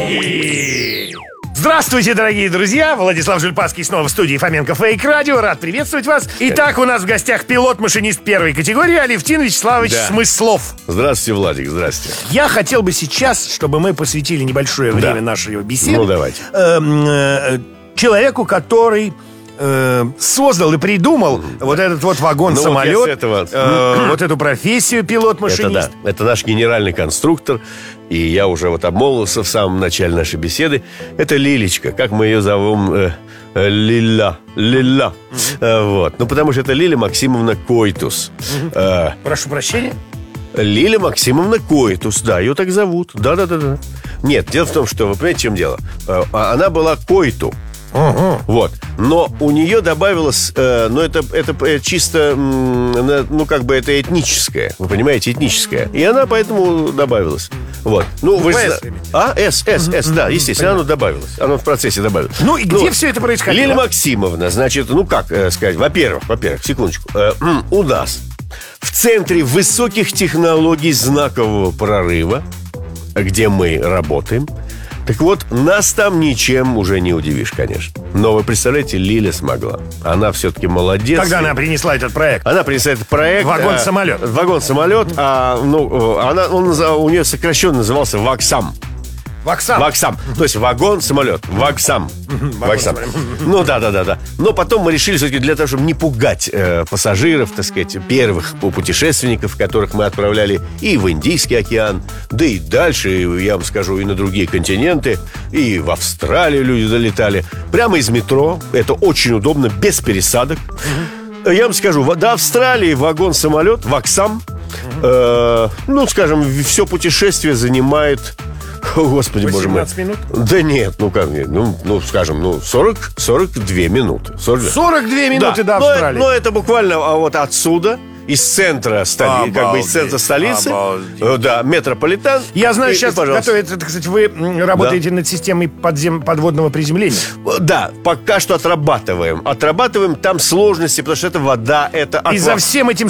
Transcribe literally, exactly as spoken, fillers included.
Здравствуйте, дорогие друзья! Владислав Жульпасский снова в студии Фоменко Фейк Радио. Рад приветствовать вас. Итак, у нас в гостях пилот-машинист первой категории Алевтин Вячеславович Да. Смыслов. Здравствуйте, Владик, здравствуйте. Я хотел бы сейчас, чтобы мы посвятили небольшое Да. время нашей беседы Ну, давайте. эм, э, человеку, который э, создал и придумал вот этот вот вагон-самолет, Ну, вот я с этого- э, вот эту профессию Это пилот-машинист. да, это наш генеральный конструктор. И я уже вот обмолвился в самом начале нашей беседы. Это Лилечка, как мы ее зовем, э, э, Лиля, Лиля. Э, вот. Ну, потому что это Лиля Максимовна Койтус. Э, Прошу прощения. Лиля Максимовна Койтус, да, ее так зовут. Да-да-да. Нет, дело в том, что, вы понимаете, в чем дело? Э, она была Койту. Вот. Но у нее добавилось, э, ну, это, это чисто, м, ну, как бы это этническое. Вы понимаете, этническое. И она поэтому добавилась. Вот. Ну, вы С же... именно. А, С, С, С, да, естественно, оно добавилось. Оно в процессе добавилось. Ну, и где все это происходило? Лиля Максимовна, значит, ну, как э, сказать, во-первых, во-первых, секундочку, э, м, у нас в центре высоких технологий знакового прорыва, где мы работаем, так вот, нас там ничем уже не удивишь, конечно. Но вы представляете, Лиля смогла. Она все-таки молодец. Когда она принесла этот проект? Она принесла этот проект. Вагон-самолет. э, Вагон-самолет. А, ну, она, он, наза- у нее сокращенно назывался ВАГСАМ. Ваксам. Ваксам. То есть вагон-самолет. Ваксам. Ваксам. Ну да, да, да, да. Но потом мы решили все-таки для того, чтобы не пугать э, пассажиров, так сказать, первых путешественников, которых мы отправляли и в Индийский океан, да и дальше, и, я вам скажу, и на другие континенты, и в Австралию люди залетали. Прямо из метро. Это очень удобно, без пересадок. Я вам скажу, до Австралии вагон-самолет, Ваксам, э, ну, скажем, все путешествие занимает... О, Господи, боже мой. восемнадцать минут? Да нет, ну как нет, ну, ну скажем, ну сорок, сорок две минуты. сорок две. сорок две минуты Да, до но, Австралии. но это буквально а вот отсюда, из центра столи, как бы из центра столицы, Обалдеть. э, да, метрополитен. Я знаю, И- сейчас и, пожалуйста. готовится, так сказать, вы м, работаете над системой подзем... подводного приземления. Да, пока что отрабатываем. Отрабатываем, там сложности, потому что это вода, это И аква- за всем этим